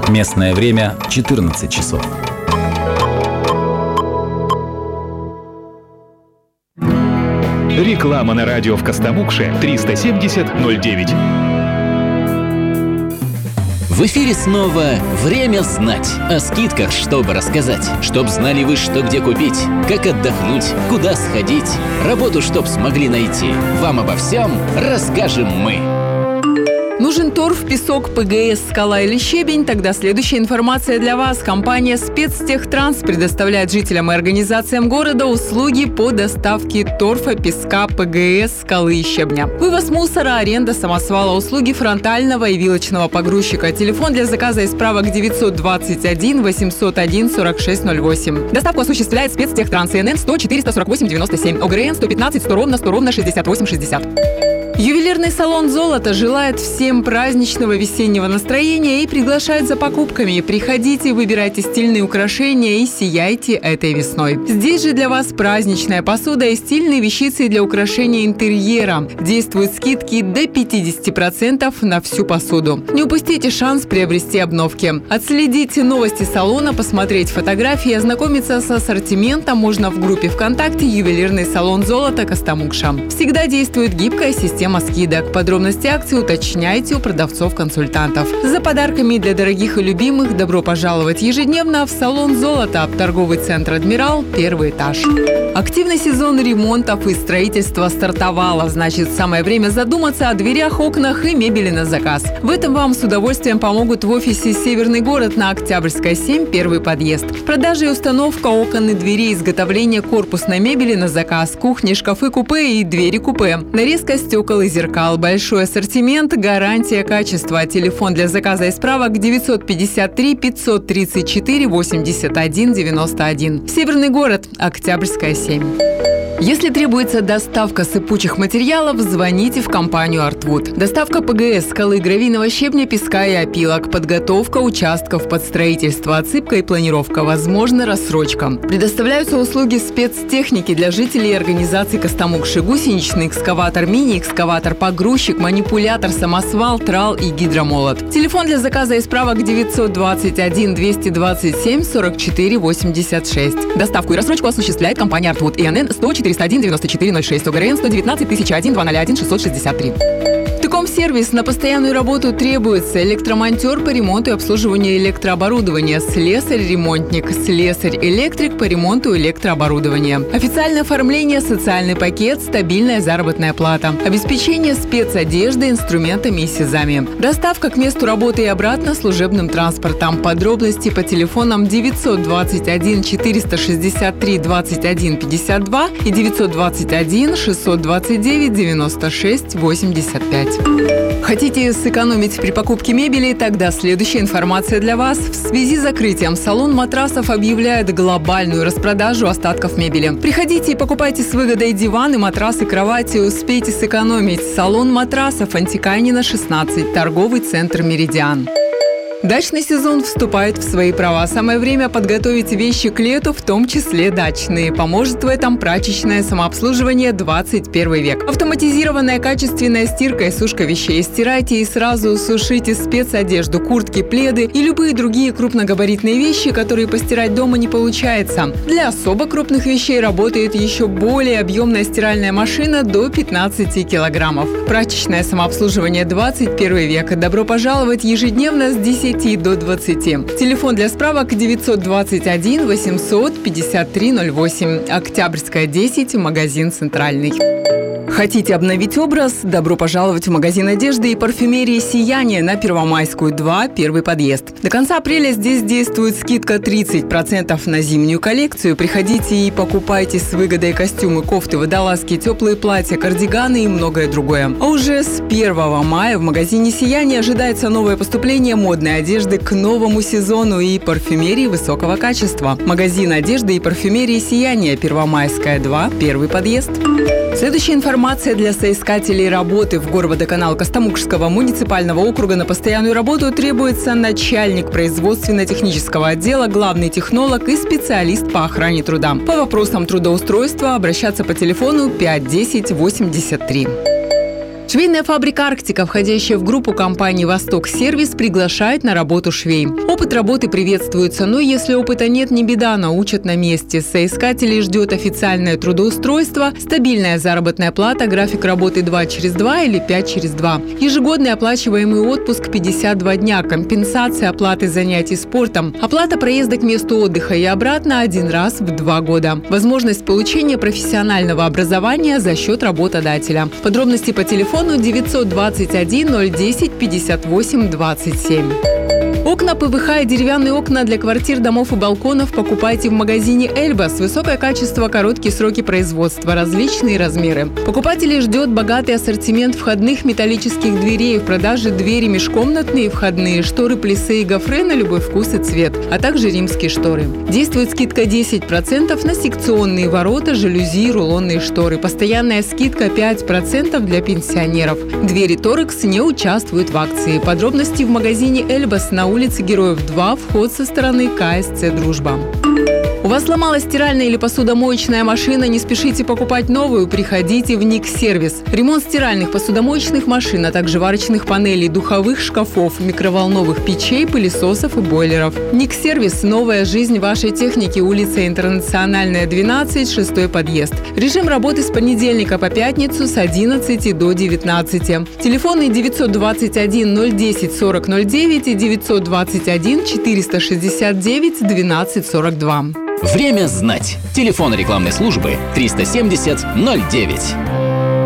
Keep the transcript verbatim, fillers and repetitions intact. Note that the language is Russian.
Местное время четырнадцать часов. Реклама на радио в Костомукше триста семьдесят ноль девять. В эфире снова «Время знать». О скидках, чтобы рассказать. Чтоб знали вы, что где купить, как отдохнуть, куда сходить. Работу, чтоб смогли найти. Вам обо всем расскажем мы. Нужен торф, песок, ПГС, скала или щебень? Тогда следующая информация для вас. Компания «Спецтехтранс» предоставляет жителям и организациям города услуги по доставке торфа, песка, ПГС, скалы и щебня. Вывоз мусора, аренда самосвала, услуги фронтального и вилочного погрузчика. Телефон для заказа и справок девятьсот двадцать один восемьсот один сорок шесть ноль восемь. Доставку осуществляет «Спецтехтранс» ИНН сто четыреста сорок восемь девяносто семь, ОГРН сто пятнадцать сто ровно сто ровно шестьдесят восемь шестьдесят. Ювелирный салон «Золото» желает всем праздничного весеннего настроения и приглашает за покупками. Приходите, выбирайте стильные украшения и сияйте этой весной. Здесь же для вас праздничная посуда и стильные вещицы для украшения интерьера. Действуют скидки до пятьдесят процентов на всю посуду. Не упустите шанс приобрести обновки. Отследите новости салона, посмотреть фотографии, ознакомиться с ассортиментом можно в группе ВКонтакте «Ювелирный салон «Золото» Костомукша». Всегда действует гибкая система скидок. Подробности акции уточняйте у продавцов-консультантов. За подарками для дорогих и любимых добро пожаловать ежедневно в салон «Золото», торговый центр «Адмирал», первый этаж. Активный сезон ремонтов и строительства стартовало, значит, самое время задуматься о дверях, окнах и мебели на заказ. В этом вам с удовольствием помогут в офисе «Северный город» на Октябрьской семь, первый подъезд. Продажа и установка окон и дверей, изготовление корпусной мебели на заказ, кухни, шкафы купе и двери купе, нарезка стекол и зеркал, большой ассортимент, гарантия качества. Телефон для заказа и справок девятьсот пятьдесят три пятьсот тридцать четыре восемьдесят один девяносто один. Северный город, Октябрьская семь. Если требуется доставка сыпучих материалов, звоните в компанию «Артвуд». Доставка ПГС, скалы, гравийного щебня, песка и опилок, подготовка участков под строительство, отсыпка и планировка, возможно, рассрочка. Предоставляются услуги спецтехники для жителей и организаций Костомукши: гусеничный экскаватор, мини-экскаватор, погрузчик, манипулятор, самосвал, трал и гидромолот. Телефон для заказа и справок девятьсот двадцать один двести двадцать семь сорок четыре восемьдесят шесть. Доставку и рассрочку осуществляет компания «Артвуд». ИНН сто четыреста один девяносто четыре ноль шесть, ОГРН сто девятнадцать тысяча один двести один шестьсот шестьдесят три. Тыком-сервис. На постоянную работу требуется электромонтер по ремонту и обслуживанию электрооборудования, слесарь-ремонтник, слесарь-электрик по ремонту электрооборудования. Официальное оформление, социальный пакет, стабильная заработная плата. Обеспечение спецодежды, инструментами и СИЗами. Доставка к месту работы и обратно служебным транспортом. Подробности по телефонам девятьсот двадцать один четыреста шестьдесят три двадцать один пятьдесят два и девятьсот двадцать один шестьсот двадцать девять девяносто шесть восемьдесят пять. Хотите сэкономить при покупке мебели? Тогда следующая информация для вас. В связи с закрытием салон матрасов объявляет глобальную распродажу остатков мебели. Приходите и покупайте с выгодой диваны, матрасы, кровати. Успейте сэкономить. Салон матрасов, Антиканина, шестнадцать, торговый центр «Меридиан». Дачный сезон вступает в свои права. Самое время подготовить вещи к лету, в том числе дачные. Поможет в этом прачечное самообслуживание двадцать первый век. Автоматизированная качественная стирка и сушка вещей. Стирайте и сразу сушите спецодежду, куртки, пледы и любые другие крупногабаритные вещи, которые постирать дома не получается. Для особо крупных вещей работает еще более объемная стиральная машина до пятнадцати килограммов. Прачечное самообслуживание двадцать первый век. Добро пожаловать ежедневно с десяти до двадцати. Телефон для справок девятьсот двадцать один восемьсот пятьдесят три ноль восемь. Октябрьская десять, магазин «Центральный». Хотите обновить образ? Добро пожаловать в магазин одежды и парфюмерии «Сияние» на Первомайскую, два, первый подъезд. До конца апреля здесь действует скидка тридцать процентов на зимнюю коллекцию. Приходите и покупайте с выгодой костюмы, кофты, водолазки, теплые платья, кардиганы и многое другое. А уже с первого мая в магазине «Сияние» ожидается новое поступление модной одежды к новому сезону и парфюмерии высокого качества. Магазин одежды и парфюмерии «Сияние», Первомайская, два, первый подъезд. Следующая информация для соискателей работы. В горводоканал Костомукшского муниципального округа на постоянную работу требуется начальник производственно-технического отдела, главный технолог и специалист по охране труда. По вопросам трудоустройства обращаться по телефону пять десять восемьдесят три. Швейная фабрика «Арктика», входящая в группу компании «Восток Сервис», приглашает на работу швей. Опыт работы приветствуется, но если опыта нет, не беда, научат на месте. Соискателей ждет официальное трудоустройство, стабильная заработная плата, график работы два через два или пять через два. Ежегодный оплачиваемый отпуск пятьдесят два дня, компенсация оплаты занятий спортом, оплата проезда к месту отдыха и обратно один раз в два года. Возможность получения профессионального образования за счет работодателя. Подробности по телефону девятьсот двадцать один ноль десять пятьдесят восемь двадцать семь. Окна ПВХ и деревянные окна для квартир, домов и балконов покупайте в магазине «Эльбас». Высокое качество, короткие сроки производства, различные размеры. Покупателей ждет богатый ассортимент входных металлических дверей. В продаже двери межкомнатные, входные, шторы плиссе и гофре на любой вкус и цвет, а также римские шторы. Действует скидка десять процентов на секционные ворота, жалюзи и рулонные шторы. Постоянная скидка пять процентов для пенсионеров. Двери «Торекс» не участвуют в акции. Подробности в магазине «Эльбас» на улице улице Героев два, вход со стороны ка эс цэ «Дружба». У вас сломалась стиральная или посудомоечная машина, не спешите покупать новую, приходите в Ник-сервис. Ремонт стиральных, посудомоечных машин, а также варочных панелей, духовых шкафов, микроволновых печей, пылесосов и бойлеров. Ник-сервис – новая жизнь вашей техники, улица Интернациональная, двенадцать, шестой подъезд. Режим работы с понедельника по пятницу с одиннадцати до девятнадцати. Телефоны девятьсот двадцать один ноль десять сорок ноль девять и девятьсот двадцать один четыреста шестьдесят девять двенадцать сорок два. Время знать. Телефон рекламной службы триста семьдесят ноль девять.